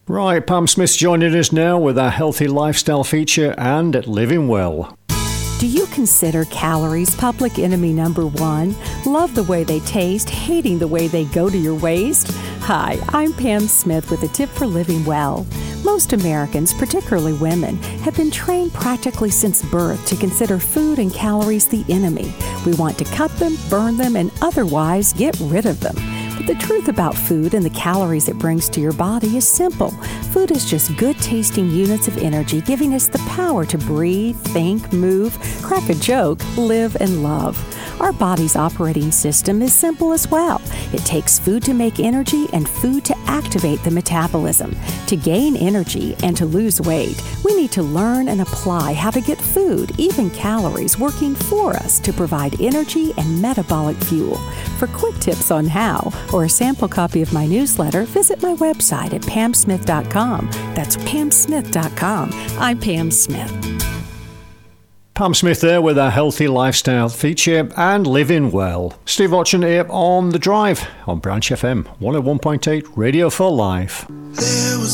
Right, Pam Smith's joining us now with our healthy lifestyle feature and living well. Do you consider calories public enemy number one? Love the way they taste, hating the way they go to your waist? Hi, I'm Pam Smith with a tip for living well. Most Americans, particularly women, have been trained practically since birth to consider food and calories the enemy. We want to cut them, burn them, and otherwise get rid of them. But the truth about food and the calories it brings to your body is simple. Food is just good-tasting units of energy, giving us the power to breathe, think, move, crack a joke, live, and love. Our body's operating system is simple as well. It takes food to make energy and food to activate the metabolism. To gain energy and to lose weight, we need to learn and apply how to get food, even calories, working for us to provide energy and metabolic fuel. For quick tips on how, or a sample copy of my newsletter, visit my website at pamsmith.com. That's pamsmith.com. I'm Pam Smith. Pam Smith there with our healthy lifestyle feature and living well. Steve Watson here on The Drive on Branch FM 101.8 Radio for Life.